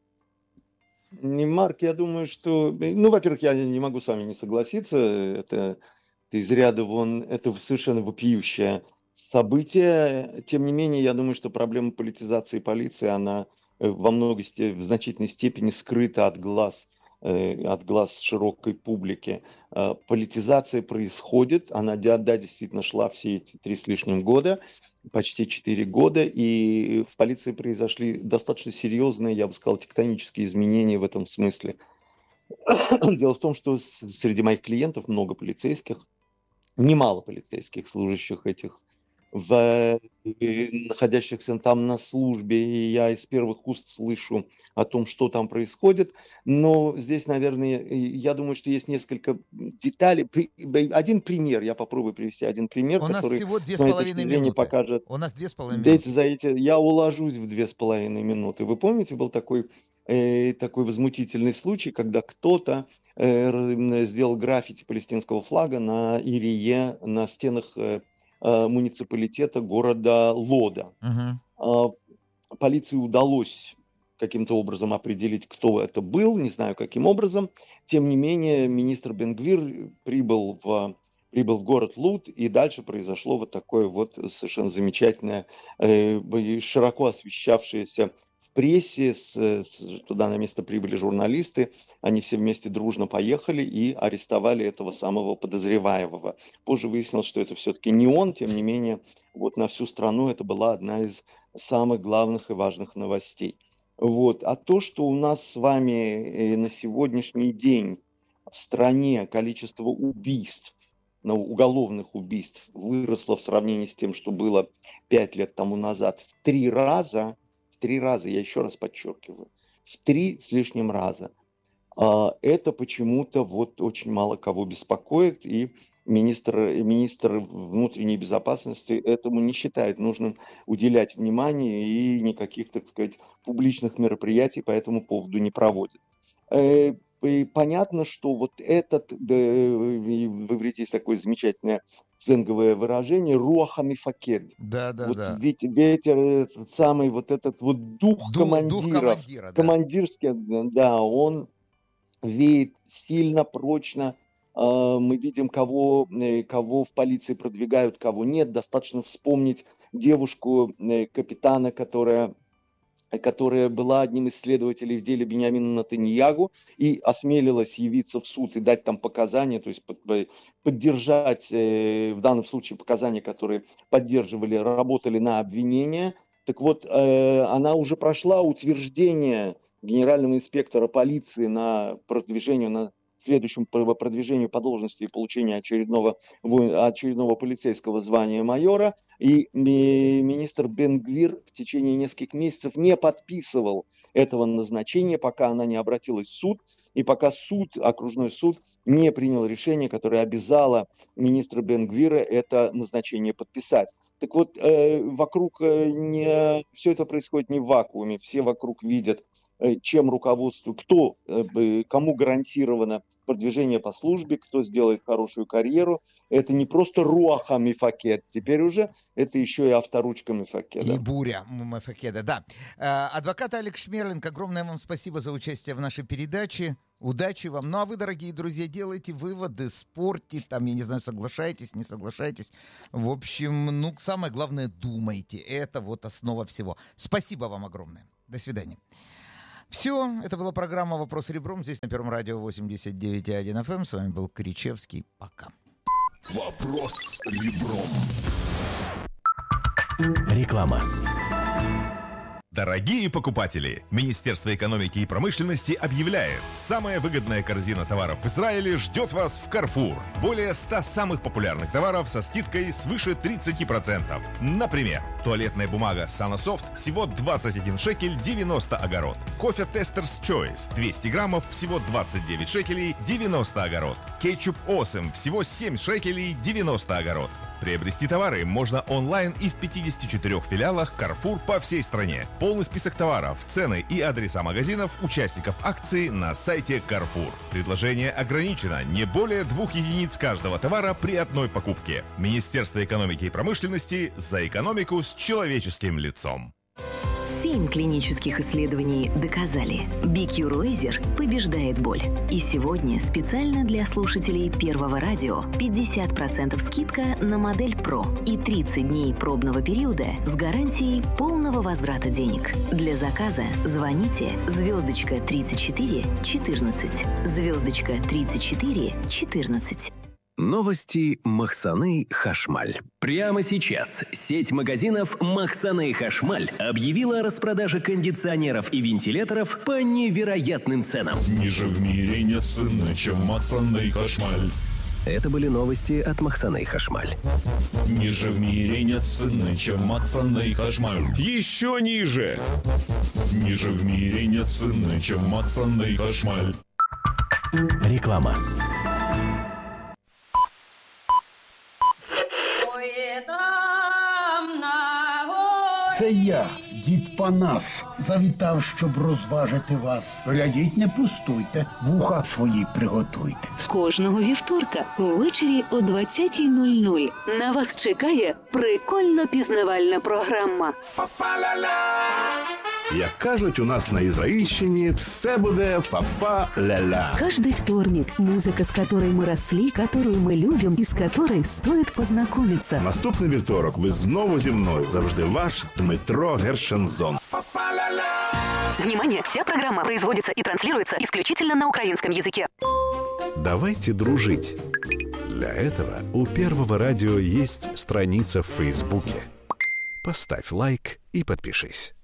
Марк, я думаю, что... Ну, во-первых, я не могу с вами не согласиться. Это из ряда вон... Это совершенно вопиющее событие. Тем не менее, я думаю, что проблема политизации полиции, она в значительной степени скрыта от глаз широкой публики. Политизация происходит. Она, да, действительно шла все эти 3 с лишним года. Почти 4 года, и в полиции произошли достаточно серьезные, я бы сказал, тектонические изменения в этом смысле. Дело в том, что среди моих клиентов много полицейских, немало полицейских, служащих этих, находящихся там на службе, и я из первых уст слышу о том, что там происходит. Но здесь, наверное, я думаю, что есть несколько деталей. Один пример, я попробую привести один пример, который, который, всего 2,5 минуты. Покажет. У нас 2,5 минуты. Я уложусь в 2,5 минуты. Вы помните, был такой возмутительный случай, когда кто-то сделал граффити палестинского флага на Ирие, на стенах муниципалитета города Лода. Полиции удалось каким-то образом определить, кто это был, не знаю каким образом. Тем не менее, министр Бен-Гвир прибыл в город Луд, и дальше произошло вот такое вот совершенно замечательное, широко освещавшееся в прессе, туда на место прибыли журналисты, они все вместе дружно поехали и арестовали этого самого подозреваемого. Позже выяснилось, что это все-таки не он, тем не менее, вот на всю страну это была одна из самых главных и важных новостей. Вот. А то, что у нас с вами на сегодняшний день в стране количество убийств, уголовных убийств выросло в сравнении с тем, что было 5 лет тому назад, в 3 раза, я еще раз подчеркиваю, в 3 с лишним раза. Это почему-то вот очень мало кого беспокоит, и министр внутренней безопасности этому не считает нужным уделять внимание и никаких, так сказать, публичных мероприятий по этому поводу не проводит. И понятно, что вот в иврите есть такое замечательное сленговое выражение «руаха мифакед». Да. Ведь ветер, самый вот этот вот дух командира, командирский, да, он веет сильно, прочно. Мы видим, кого в полиции продвигают, кого нет. Достаточно вспомнить девушку капитана, которая была одним из следователей в деле Биньямина Нетаньяху и осмелилась явиться в суд и дать там показания, то есть поддержать, в данном случае показания, которые работали на обвинение. Так вот, она уже прошла утверждение генерального инспектора полиции на следующем продвижению по должности и получению очередного полицейского звания майора. И министр Бен-Гвир в течение нескольких месяцев не подписывал этого назначения, пока она не обратилась в суд, и пока окружной суд не принял решение, которое обязало министра Бен-Гвира это назначение подписать. Так вот, вокруг все это происходит не в вакууме, все вокруг видят, чем руководству, кому гарантировано продвижение по службе, кто сделает хорошую карьеру. Это не просто руаха мифакет, теперь уже это еще и авторучка мифакеда. И буря мифакеда, да. Адвокат Алекс Шмерлинг, огромное вам спасибо за участие в нашей передаче. Удачи вам. Ну а вы, дорогие друзья, делайте выводы, спорьте, там, я не знаю, соглашайтесь, не соглашайтесь. В общем, самое главное, думайте. Это вот основа всего. Спасибо вам огромное. До свидания. Все, это была программа «Вопрос ребром». Здесь на Первом радио 89,1 FM. С вами был Кричевский. Пока. Вопрос ребром. Реклама. Дорогие покупатели, Министерство экономики и промышленности объявляет: самая выгодная корзина товаров в Израиле ждет вас в Carrefour. Более 100 самых популярных товаров со скидкой свыше 30%. Например, туалетная бумага Sanosoft всего 21 шекель 90 огород. Кофе Tester's Choice 200 граммов всего 29 шекелей 90 огород. Кетчуп Awesome всего 7 шекелей 90 огород. Приобрести товары можно онлайн и в 54 филиалах Carrefour по всей стране. Полный список товаров, цены и адреса магазинов участников акции на сайте Carrefour. Предложение ограничено, не более 2 единиц каждого товара при одной покупке. Министерство экономики и промышленности за экономику с человеческим лицом. 7 клинических исследований доказали: BQ Laser побеждает боль. И сегодня специально для слушателей Первого радио 50% скидка на модель Pro и 30 дней пробного периода с гарантией полного возврата денег. Для заказа звоните *34 14 *34 14. Новости Махсаны Хашмаль. Прямо сейчас сеть магазинов Махсаны Хашмаль объявила о распродаже кондиционеров и вентиляторов по невероятным ценам. Ниже в мире нет цены, чем Махсаны Хашмаль. Это были новости от Махсаны Хашмаль. Ниже в мире нет цены, чем Махсаны Хашмаль. Еще ниже. Ниже в мире нет цены, чем Махсаны Хашмаль. Реклама. Це я, дід Панас, завітав, щоб розважити вас. Глядіть, не пустуйте, вуха свої приготуйте. Кожного вівторка увечері о 20:00 на вас чекає прикольно-пізнавальна програма. Як кажуть у нас на Ізраїльщині, все буде фа-фа-ля-ля. Каждый вторник музыка, с которой мы росли, которую мы любим и с которой стоит познакомиться. Наступний вівторок ви знову зі мною. Завжди ваш Дмитро Гершензон. Внимание! Вся программа производится и транслируется исключительно на украинском языке. Давайте дружить. Для этого у Первого радио есть страница в Фейсбуке. Поставь лайк и подпишись.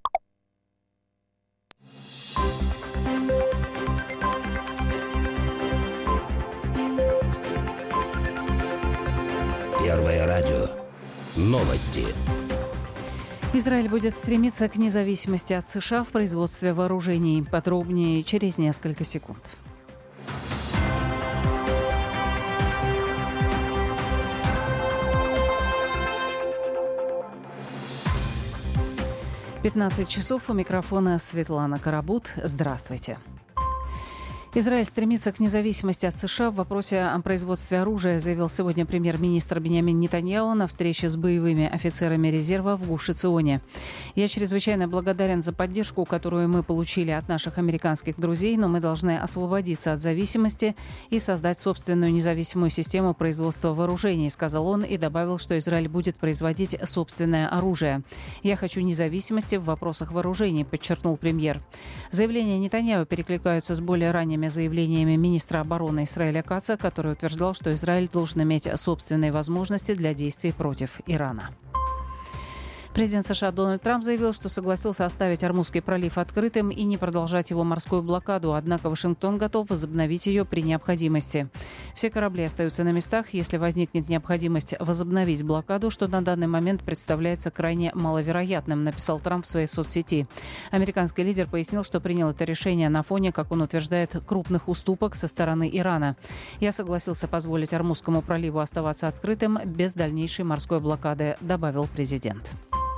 Первое радио. Новости. Израиль будет стремиться к независимости от США в производстве вооружений. Подробнее через несколько секунд. «15 часов». У микрофона Светлана Карабут. Здравствуйте. Израиль стремится к независимости от США в вопросе о производстве оружия, заявил сегодня премьер-министр Биньямин Нетаньяху на встрече с боевыми офицерами резерва в Гуш-Эционе. «Я чрезвычайно благодарен за поддержку, которую мы получили от наших американских друзей, но мы должны освободиться от зависимости и создать собственную независимую систему производства вооружений», сказал он и добавил, что Израиль будет производить собственное оружие. «Я хочу независимости в вопросах вооружений», подчеркнул премьер. Заявления Нетаньяху перекликаются с более ранними заявлениями министра обороны Исраиля Каца, который утверждал, что Израиль должен иметь собственные возможности для действий против Ирана. Президент США Дональд Трамп заявил, что согласился оставить Ормузский пролив открытым и не продолжать его морскую блокаду, однако Вашингтон готов возобновить ее при необходимости. Все корабли остаются на местах, если возникнет необходимость возобновить блокаду, что на данный момент представляется крайне маловероятным, написал Трамп в своей соцсети. Американский лидер пояснил, что принял это решение на фоне, как он утверждает, крупных уступок со стороны Ирана. «Я согласился позволить Ормузскому проливу оставаться открытым без дальнейшей морской блокады», добавил президент.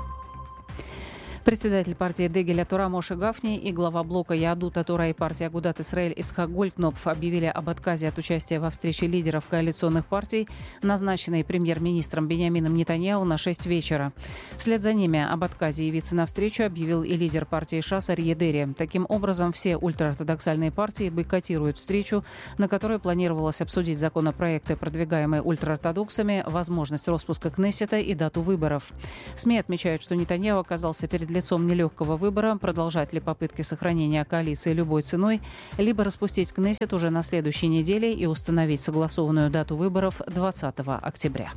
Председатель партии Дегель АТура Моше Гафни и глава блока Яадут АТура и партии Агудат Исраэль Ицхак Голькнопф объявили об отказе от участия во встрече лидеров коалиционных партий, назначенной премьер-министром Биньямином Нетаньяху на 6 вечера. Вслед за ними об отказе явиться на встречу объявил и лидер партии ШАС Арье Дери. Таким образом, все ультраортодоксальные партии бойкотируют встречу, на которой планировалось обсудить законопроекты, продвигаемые ультраортодоксами, возможность распуска Кнессета и дату выборов. СМИ отмечают, что Нетаньяху оказался перед лицом нелегкого выбора, продолжать ли попытки сохранения коалиции любой ценой, либо распустить Кнессет уже на следующей неделе и установить согласованную дату выборов 20 октября.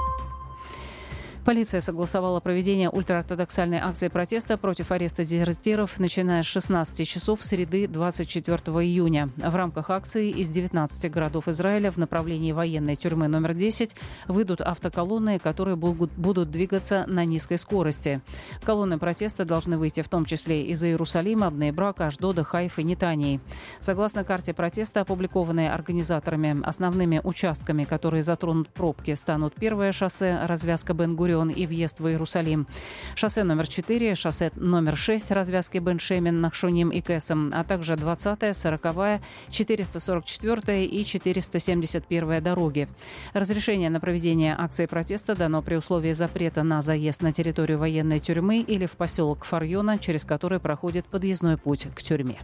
Полиция согласовала проведение ультраортодоксальной акции протеста против ареста дезертиров, начиная с 16 часов среды 24 июня. В рамках акции из 19 городов Израиля в направлении военной тюрьмы номер 10 выйдут автоколонны, которые будут двигаться на низкой скорости. Колонны протеста должны выйти в том числе из Иерусалима, Бней-Брака, Ашдода, Хайфы, Нетании. Согласно карте протеста, опубликованной организаторами, основными участками, которые затронут пробки, станут первое шоссе, развязка Бен-Гурион и въезд в Иерусалим, шоссе номер 4, шоссе номер 6, развязки Бен-Шемен, Нахшоним и Кесом, а также 20-я, 40-я, 444-я и 471-я дороги. Разрешение на проведение акции протеста дано при условии запрета на заезд на территорию военной тюрьмы или в поселок Фарьона, через который проходит подъездной путь к тюрьме.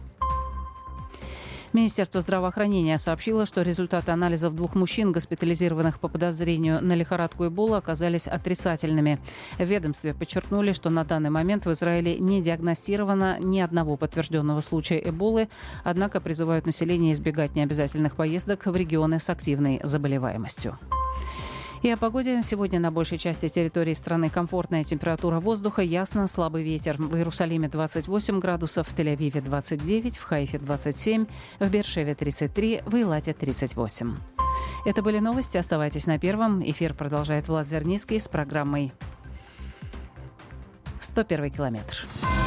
Министерство здравоохранения сообщило, что результаты анализов 2 мужчин, госпитализированных по подозрению на лихорадку Эбола, оказались отрицательными. В ведомстве подчеркнули, что на данный момент в Израиле не диагностировано ни одного подтвержденного случая Эболы, однако призывают население избегать необязательных поездок в регионы с активной заболеваемостью. И о погоде. Сегодня на большей части территории страны комфортная температура воздуха, ясно, слабый ветер. В Иерусалиме 28 градусов, в Тель-Авиве 29, в Хайфе 27, в Беэр-Шеве 33, в Эйлате 38. Это были новости. Оставайтесь на Первом. Эфир продолжает Влад Зерницкий с программой «101 километр».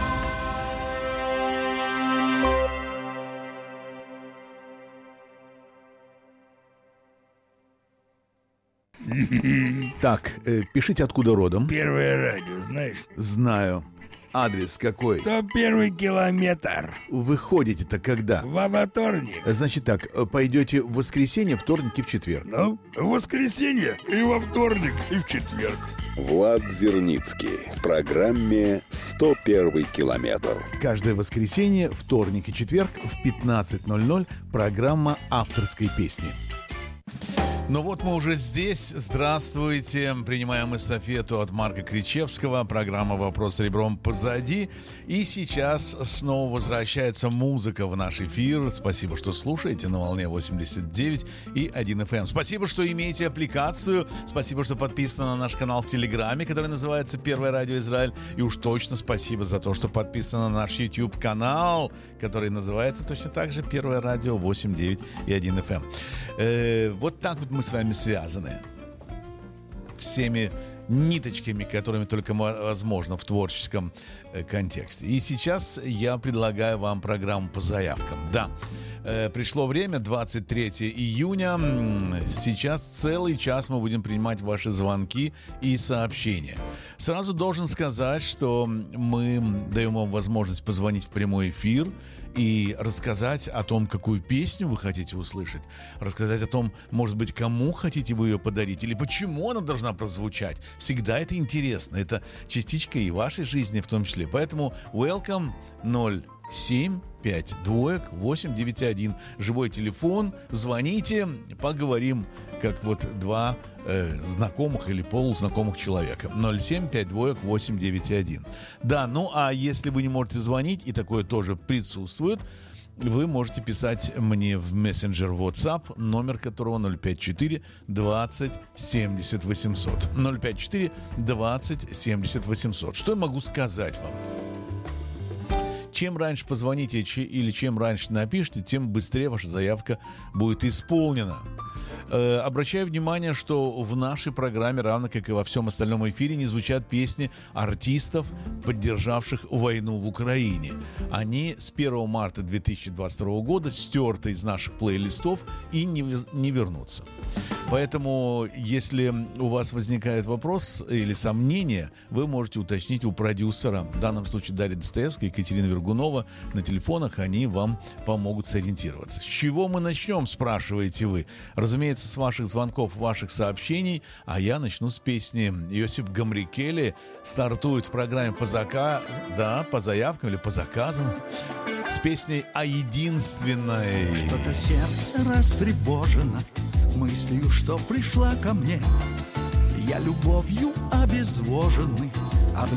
Так, пишите, откуда родом. Первое радио, знаешь? Знаю. Адрес какой? 101 километр. Вы ходите-то когда? Во вторник. Значит так, пойдете в воскресенье, вторник и в четверг. Ну, в воскресенье и во вторник и в четверг. Влад Зерницкий в программе «101 километр». Каждое воскресенье, вторник и четверг в 15:00 программа авторской песни. Ну вот мы уже здесь. Здравствуйте. Принимаем эстафету от Марка Кричевского. Программа «Вопрос ребром» позади. И сейчас снова возвращается музыка в наш эфир. Спасибо, что слушаете на волне 89 и 1 FM. Спасибо, что имеете аппликацию. Спасибо, что подписаны на наш канал в Телеграме, который называется «Первое радио Израиль». И уж точно спасибо за то, что подписаны на наш YouTube-канал, который называется точно так же «Первое радио 89 и 1 FM». Вот так вот мы с вами связаны всеми ниточками, которыми только возможно в творческом контексте. И сейчас я предлагаю вам программу по заявкам. Да, пришло время, 23 июня. Сейчас целый час мы будем принимать ваши звонки и сообщения. Сразу должен сказать, что мы даем вам возможность позвонить в прямой эфир и рассказать о том, какую песню вы хотите услышать, рассказать о том, может быть, кому хотите вы ее подарить, или почему она должна прозвучать. Всегда это интересно, это частичка и вашей жизни в том числе. Поэтому welcome 075-2-891. Живой телефон, звоните, поговорим, как вот два знакомых или полузнакомых человека. 075-2-891. Да, ну а если вы не можете звонить, и такое тоже присутствует, вы можете писать мне в мессенджер WhatsApp, номер которого 054-20-70-800. 054-20-70-800. Что я могу сказать вам? Чем раньше позвоните или чем раньше напишите, тем быстрее ваша заявка будет исполнена. Обращаю внимание, что в нашей программе, равно как и во всем остальном эфире, не звучат песни артистов, поддержавших войну в Украине. Они с 1 марта 2022 года стерты из наших плейлистов и не вернутся. Поэтому, если у вас возникает вопрос или сомнение, вы можете уточнить у продюсера, в данном случае Дарья Достоевская, Екатерина Вергунова, на телефонах, они вам помогут сориентироваться. С чего мы начнем, спрашиваете вы? Разумеется, с ваших звонков, ваших сообщений, а я начну с песни. Иосиф Гамрикели стартует в программе по заявкам или по заказам с песней «О единственной». Что-то сердце растревожено мыслью, что пришла ко мне. Я любовью обезвоженный